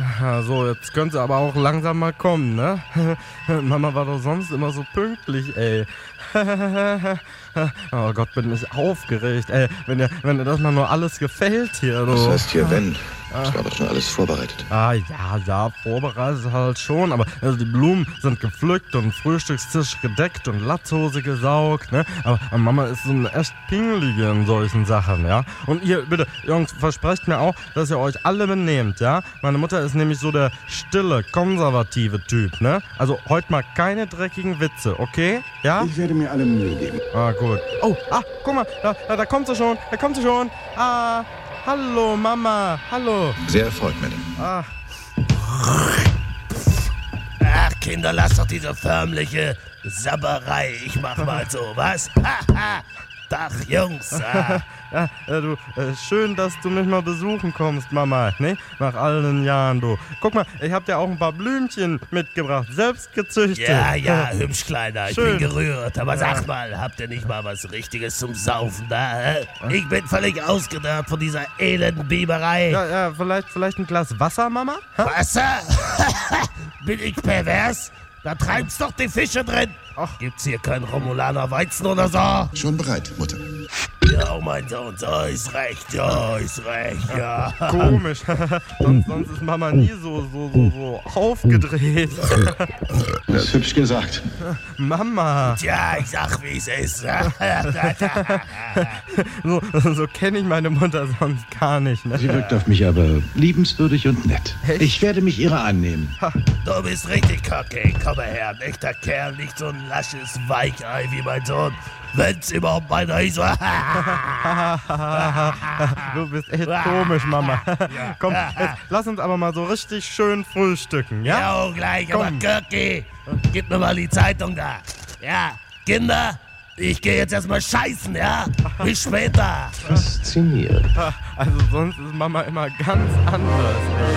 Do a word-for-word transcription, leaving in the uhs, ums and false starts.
Ja, so, jetzt könnt ihr aber auch langsam mal kommen, ne? Mama war doch sonst immer so pünktlich, ey. Oh Gott, bin ich aufgeregt, ey. Wenn dir, wenn dir das mal nur alles gefällt hier, du. Was heißt hier wenn? Das war doch schon alles vorbereitet. Ah, ja, ja, vorbereitet halt schon, aber also die Blumen sind gepflückt und Frühstückstisch gedeckt und Latzhose gesaugt, ne? Aber, aber Mama ist so eine echt Pingelige in solchen Sachen, ja? Und ihr, bitte, Jungs, versprecht mir auch, dass ihr euch alle benehmt, ja? Meine Mutter ist nämlich so der stille, konservative Typ, ne? Also heute mal keine dreckigen Witze, okay? Ja? Ich werde mir alle Mühe geben. Ah, gut. Oh, ah, guck mal, da, da, da kommt sie schon, da kommt sie schon. Ah, hallo, Mama, hallo. Sehr erfreut, Madame. Ah. Ach, Kinder, lasst doch diese förmliche Sabberei. Ich mach mal so, was? Haha. Tag, Jungs. Ah. Ja, äh, du, äh, schön, dass du mich mal besuchen kommst, Mama, ne? Nach all den Jahren, du. Guck mal, ich hab dir auch ein paar Blümchen mitgebracht, selbst gezüchtet. Ja, ja, hübsch, Kleiner, ich Schön. bin gerührt. Aber Ja. sag mal, habt ihr nicht mal was Richtiges zum Saufen da, hä? Ich bin völlig ausgedacht von dieser elenden Biberei. Ja, ja, vielleicht, vielleicht ein Glas Wasser, Mama? Ha? Wasser? Bin ich pervers? Da treibt's doch die Fische drin. Ach. Gibt's hier kein Romulaner Weizen oder so? Schon bereit, Mutter. Ja, oh mein Sohn, so ist recht, ja, ist recht, ja. Komisch. sonst, sonst ist Mama nie so, so, so, so aufgedreht. Das ist hübsch gesagt. Mama, Tja, ich sag, wie es ist. so, so kenne ich meine Mutter sonst gar nicht, ne? Sie wirkt auf mich aber liebenswürdig und nett. Echt? Ich werde mich ihrer annehmen. Du bist richtig cocky. Komm mal her, ein echter Kerl, nicht so ein lasches Weichei wie mein Sohn. Wenn's überhaupt meiner ist. Du bist echt komisch, Mama. Komm, jetzt lass uns aber mal so richtig schön frühstücken, ja? Ja, oh, gleich, aber Komm. Kirki, gib mir mal die Zeitung da. Ja, Kinder, ich gehe jetzt erstmal scheißen, ja? Bis später. Faszinierend. Also sonst ist Mama immer ganz anders, ey.